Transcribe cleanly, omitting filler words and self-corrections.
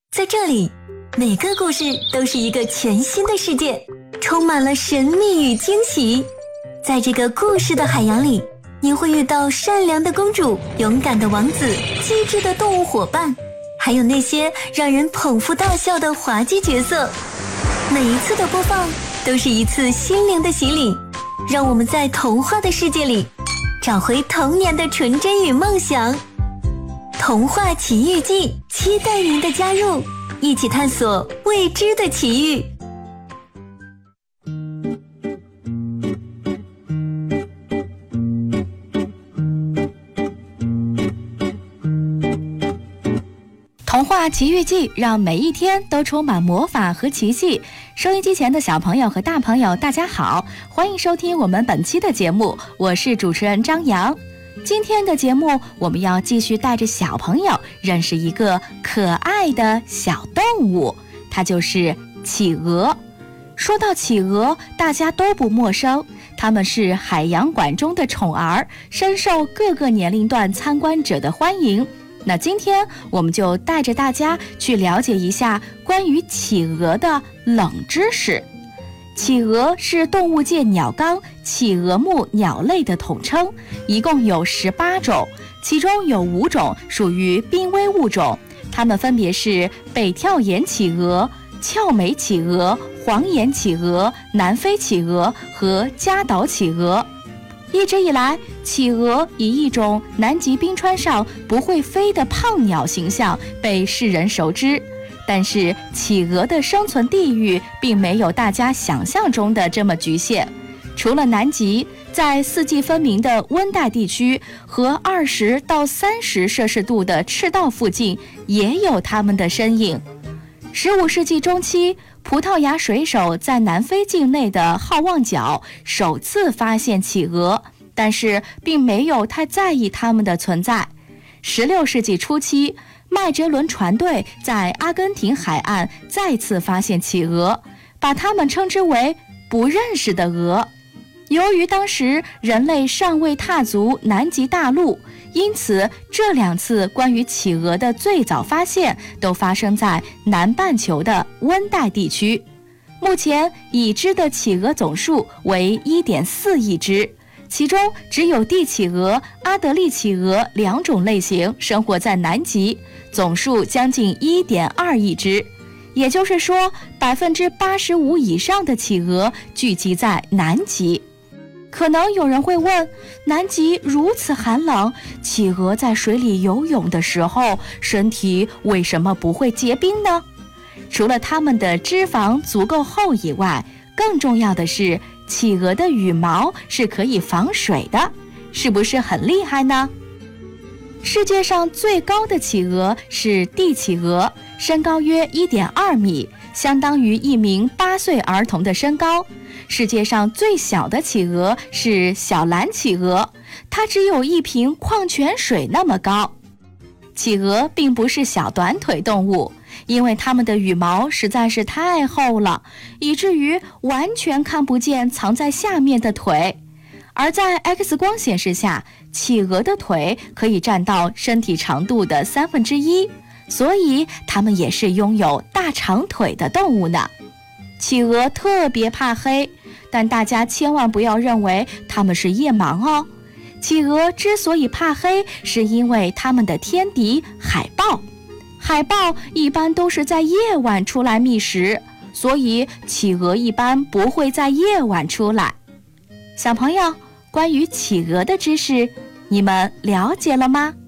在这里，每个故事都是一个全新的世界，充满了神秘与惊喜。在这个故事的海洋里，你会遇到善良的公主、勇敢的王子、机智的动物伙伴，还有那些让人捧腹大笑的滑稽角色。每一次的播放都是一次心灵的洗礼，让我们在童话的世界里找回童年的纯真与梦想。童话奇遇记，期待您的加入，一起探索未知的奇遇。 童话奇遇记，让每一天都充满魔法和奇迹。收音机前的小朋友和大朋友，大家好，欢迎收听我们本期的节目，我是主持人张扬。今天的节目，我们要继续带着小朋友认识一个可爱的小动物，它就是企鹅。说到企鹅，大家都不陌生，它们是海洋馆中的宠儿，深受各个年龄段参观者的欢迎。那今天我们就带着大家去了解一下关于企鹅的冷知识。企鹅是动物界鸟纲企鹅目鸟类的统称，一共有18种，其中有5种属于濒危物种，它们分别是北跳岩企鹅、俏眉企鹅、黄眼企鹅、南非企鹅和加岛企鹅。一直以来，企鹅以一种南极冰川上不会飞的胖鸟形象被世人熟知，但是企鹅的生存地域并没有大家想象中的这么局限。除了南极，在四季分明的温带地区和20到30摄氏度的赤道附近也有它们的身影。15世纪中期，葡萄牙水手在南非境内的好望角首次发现企鹅，但是并没有太在意它们的存在。16世纪初期，麦哲伦船队在阿根廷海岸再次发现企鹅，把它们称之为不认识的鹅。由于当时人类尚未踏足南极大陆，因此这2次关于企鹅的最早发现都发生在南半球的温带地区。目前已知的企鹅总数为 1.4 亿只，其中只有帝企鹅、阿德利企鹅2种类型生活在南极，总数将近 1.2 亿只。也就是说 85% 以上的企鹅聚集在南极。可能有人会问，南极如此寒冷，企鹅在水里游泳的时候，身体为什么不会结冰呢？除了它们的脂肪足够厚以外，更重要的是，企鹅的羽毛是可以防水的，是不是很厉害呢？世界上最高的企鹅是帝企鹅，身高约 1.2 米，相当于一名8岁儿童的身高。世界上最小的企鹅是小蓝企鹅，它只有一瓶矿泉水那么高。企鹅并不是小短腿动物，因为它们的羽毛实在是太厚了，以至于完全看不见藏在下面的腿。而在 X 光显示下，企鹅的腿可以占到身体长度的1/3，所以它们也是拥有大长腿的动物呢。企鹅特别怕黑，但大家千万不要认为它们是夜盲哦。企鹅之所以怕黑，是因为它们的天敌海豹。海豹一般都是在夜晚出来觅食，所以企鹅一般不会在夜晚出来。小朋友，关于企鹅的知识，你们了解了吗？